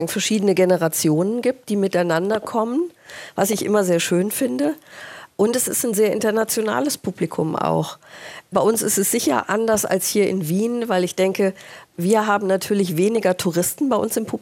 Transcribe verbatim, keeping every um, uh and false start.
verschiedene Generationen gibt, die miteinander kommen, was ich immer sehr schön finde. Und es ist ein sehr internationales Publikum auch. Bei uns ist es sicher anders als hier in Wien, weil ich denke, wir haben natürlich weniger Touristen bei uns im Publikum.